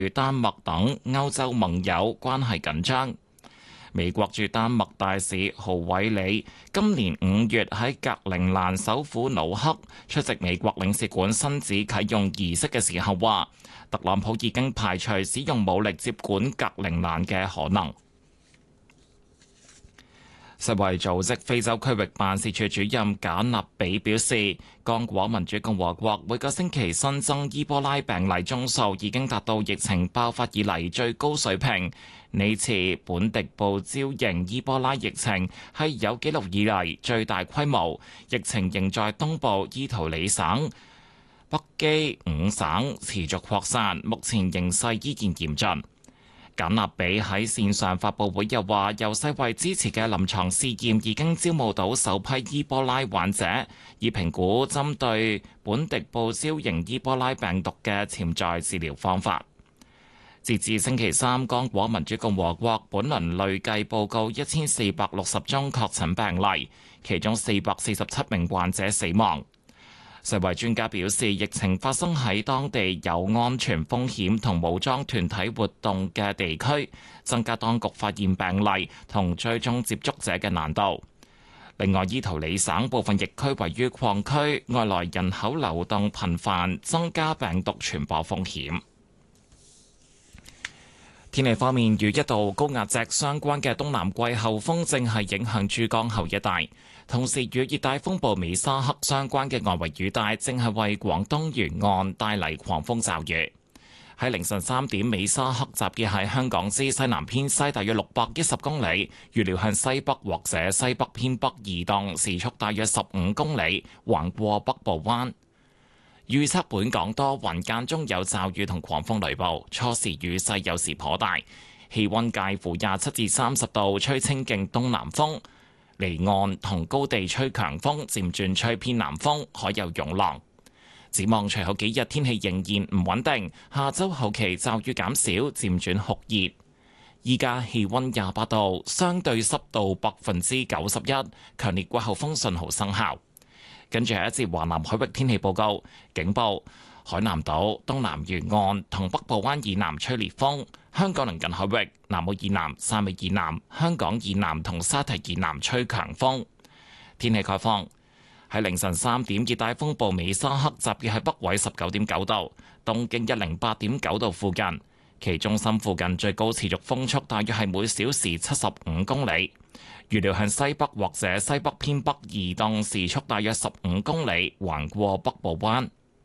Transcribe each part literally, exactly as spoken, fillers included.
與丹麥等歐洲盟友關係緊張。美國駐丹麥大使豪偉里今年五月喺格陵蘭首府努克出席美國領事館新址啟用儀式嘅時候話，特朗普已經排除使用武力接管格陵蘭嘅可能。世衛組織非洲區域辦事處主任賈納比表示，剛果民主共和國每個星期新增伊波拉病例宗數已經達到疫情爆發以嚟最高水平。呢次本迪布招型伊波拉疫情係有紀錄以嚟最大規模，疫情仍在東部伊圖里省、北基五省持續擴散，目前形勢依然嚴峻。簡納比喺線上發佈會又話，由世衛支持嘅臨床試驗已經招募到首批伊波拉患者，以評估針對本迪布招型伊波拉病毒嘅潛在治療方法。截至星期三，剛果民主共和國本輪累計報告一千四百六十宗確診病例，其中四百四十七名患者死亡。世衛專家表示，疫情發生喺當地有安全風險同武裝團體活動嘅地區，增加當局發現病例同追蹤接觸者嘅難度。另外，伊圖里省部分疫區位於礦區，外來人口流動頻繁，增加病毒傳播風險。天氣方面，與一道高壓脊相關嘅東南季候風正係影響珠江口一帶，同時與熱帶風暴美沙克相關嘅外圍雨帶正係為廣東沿岸帶嚟狂風驟雨。喺凌晨三點，美沙克集結喺香港之西南偏西大約六百一十公里，預料向西北或者西北偏北移動，時速大約十五公里，橫過北部灣。預測本港多雲，間中有驟雨同狂風雷暴，初時雨勢有時頗大，氣溫介乎廿七至三十度，吹清勁東南風，離岸同高地吹強風，漸轉吹偏南風，海有湧浪。展望隨後幾日天氣仍然唔穩定，下周後期驟雨減少，漸轉酷熱。依家氣溫廿八度，相對濕度百分之九十一，強烈季候風信號生效。跟住係一節華南海域天氣報告，警報：海南島東南沿岸同北部灣以南吹烈風，香港鄰近海域、南澳以南、汕尾以南、香港以南同沙堤以南吹強風。天氣概況：喺凌晨三點，熱帶風暴美沙克集結喺北緯十九點九度、東經一零八點九度附近，其中心附近最高持續風速大約係每小時七十五公里。預料向西北或者西北偏北移動，時速大約十五公里，橫過北部灣。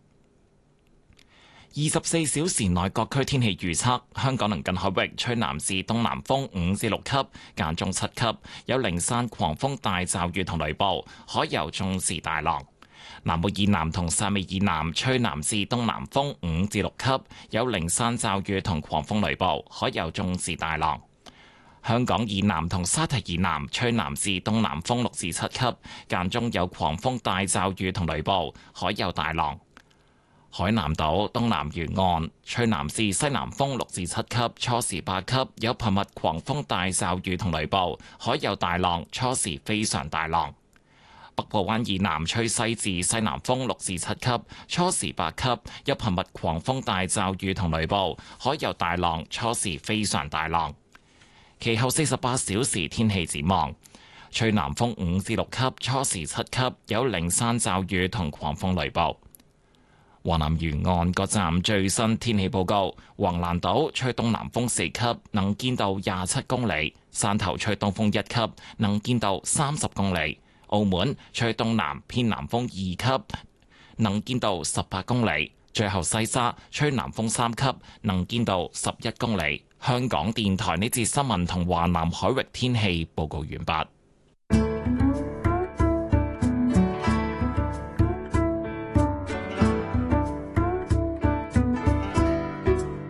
二十四小時內各區天氣預測：香港鄰近海域吹南至東南風五至六級，間中七級，有零散狂風大驟雨同雷暴，海有中至大浪。南澳以南同汕尾以南吹南至東南風五至六級，有零散驟雨同狂風雷暴，海有中至大浪。香港以南同沙堤以南吹南至東南風六至七級，間中有狂風大驟雨同雷暴，海有大浪。海南島東南沿岸吹南至西南風六至七級，初時八級，有頻密狂風大驟雨同雷暴，海有大浪，初時非常大浪。北部灣以南吹西至西南風六至七級，初時八級，有頻密狂風大驟雨同雷暴，海有大浪，初時非常大浪。其後四十八小時天氣展望：吹南風五至六級，初時七級，有零散驟雨同狂風雷暴。華南沿岸各站最新天氣報告：橫瀾島吹東南風四級，能見度廿七公里；汕頭吹東風一級，能見度三十公里；澳門吹東南偏南風二級，能見度十八公里；最後西沙吹南風三級，能見度十一公里。香港電台呢節新聞同華南海域天氣報告完畢。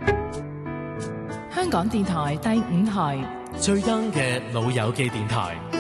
香港電台第五台最 young 嘅老友記電台。